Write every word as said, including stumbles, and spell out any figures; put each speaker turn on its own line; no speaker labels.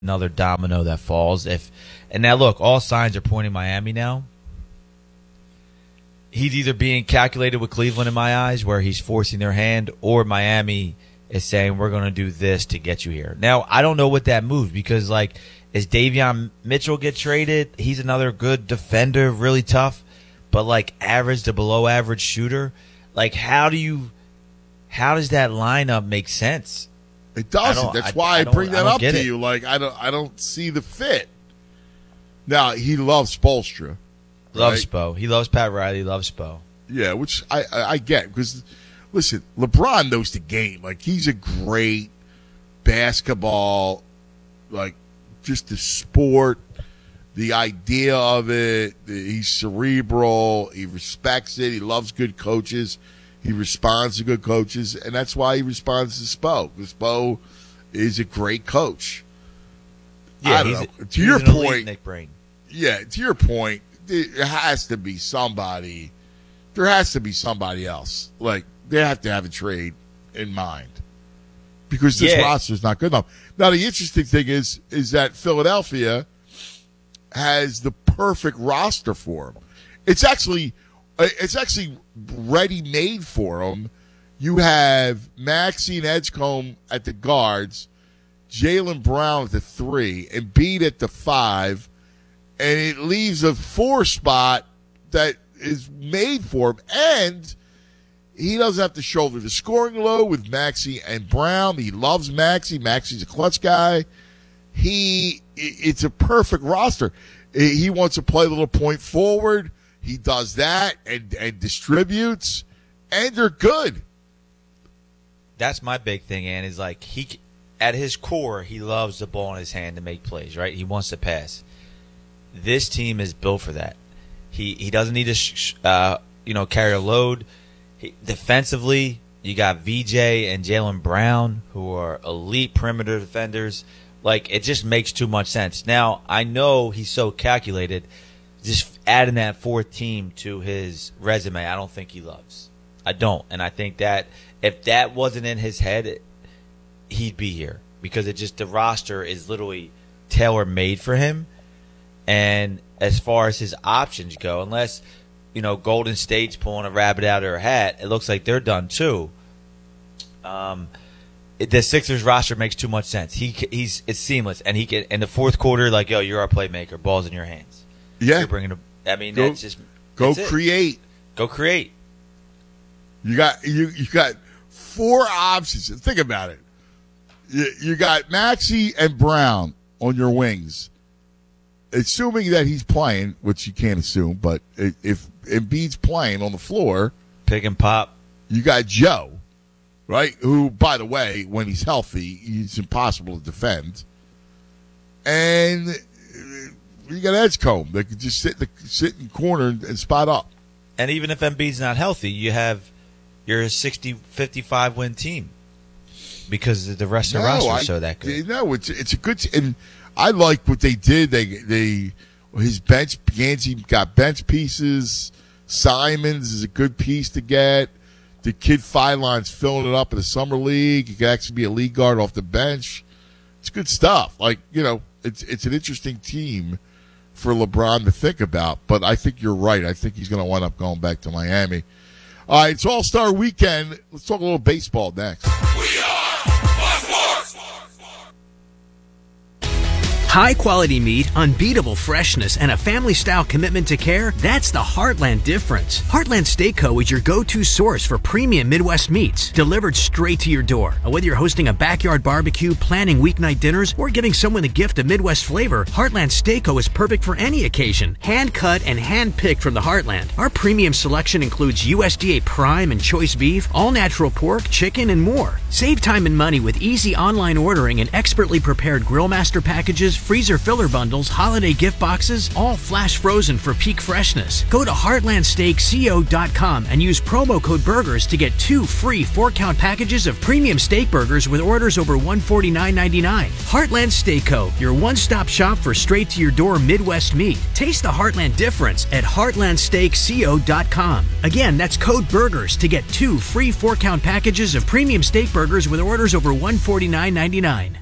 another domino that falls. If and now look, all signs are pointing Miami now. He's either being calculated with Cleveland in my eyes, where he's forcing their hand, or Miami is saying we're going to do this to get you here. Now I don't know what that moves, because like, is Davion Mitchell get traded? He's another good defender, really tough, but like average to below average shooter. Like how do you, how does that lineup make sense?
It doesn't. That's I, why I, I bring that up to it. you. Like I don't, I don't see the fit. Now he loves Spoelstra.
Loves
right?
Spo. He loves Pat Riley. He loves Spo.
Yeah, which I, I, I get, because listen, LeBron knows the game. Like he's a great basketball, like just the sport, the idea of it. He's cerebral. He respects it. He loves good coaches. He responds to good coaches, and that's why he responds to Spo, because Spo is a great coach.
Yeah,
I don't
he's
know.
A,
to
he's
your
an
point,
Nick Brain.
Yeah, to your point, there has to be somebody. There has to be somebody else. Like they have to have a trade in mind, because this
yeah.
roster is not good enough. Now, the interesting thing is, is that Philadelphia has the perfect roster for him. It's actually. It's actually ready-made for him. You have Maxey and Edgecombe at the guards, Jaylen Brown at the three, and Embiid at the five, and it leaves a four spot that is made for him. And he doesn't have to shoulder the scoring load with Maxey and Brown. He loves Maxey. Maxey's a clutch guy. He, it's a perfect roster. He wants to play a little point forward. He does that and, and distributes, and they're good.
That's my big thing, Ann, is like he, at his core, he loves the ball in his hand to make plays, right? He wants to pass. This team is built for that. He he doesn't need to sh- uh, you know carry a load. He, defensively, you got V J and Jaylen Brown, who are elite perimeter defenders. Like, it just makes too much sense. Now, I know he's so calculated. Just adding that fourth team to his resume, I don't think he loves. I don't. And I think that if that wasn't in his head, he'd be here. Because it just, the roster is literally tailor-made for him. And as far as his options go, unless, you know, Golden State's pulling a rabbit out of their hat, it looks like they're done too. Um, the Sixers roster makes too much sense. He he's it's seamless, and he can in the fourth quarter, like, yo, you're our playmaker. Ball's in your hands.
Yeah,
You're bringing. A, I mean,
go,
that's just
go
that's
create.
It. Go create.
You got you you got four options. Think about it. You, you got Maxey and Brown on your wings. Assuming that he's playing, which you can't assume, but if Embiid's playing on the floor,
pick and pop.
You got Joe, right? Who, by the way, when he's healthy, he's impossible to defend. And you got Edgecombe that could just sit in the sit in corner and, and spot up.
And even if Embiid's not healthy, you have you're a sixty, fifty-five win team because the rest of the no, roster is so that good.
No, it's it's a good and I like what they did. They they his bench Gansey got bench pieces. Simons is a good piece to get. The kid Filon's filling it up in the summer league. He could actually be a league guard off the bench. It's good stuff. Like, you know, it's it's an interesting team for LeBron to think about, but I think you're right. I think he's going to wind up going back to Miami. All right, it's All-Star Weekend. Let's talk a little baseball next.
We are Sports.
High-quality meat, unbeatable freshness, and a family-style commitment to care, that's the Heartland difference. Heartland Steak Co. is your go-to source for premium Midwest meats, delivered straight to your door. Whether you're hosting a backyard barbecue, planning weeknight dinners, or giving someone a gift of Midwest flavor, Heartland Steak Co. is perfect for any occasion. Hand-cut and hand-picked from the Heartland. Our premium selection includes U S D A Prime and Choice Beef, all-natural pork, chicken, and more. Save time and money with easy online ordering and expertly prepared Grill Master packages, freezer filler bundles, holiday gift boxes, all flash frozen for peak freshness. Go to heartland steak co dot com and use promo code BURGERS to get two free four-count packages of premium steak burgers with orders over one hundred forty-nine ninety-nine. Heartland Steak Co., your one-stop shop for straight-to-your-door Midwest meat. Taste the Heartland difference at heartland steak co dot com. Again, that's code BURGERS to get two free four-count packages of premium steak burgers with orders over one hundred forty-nine ninety-nine.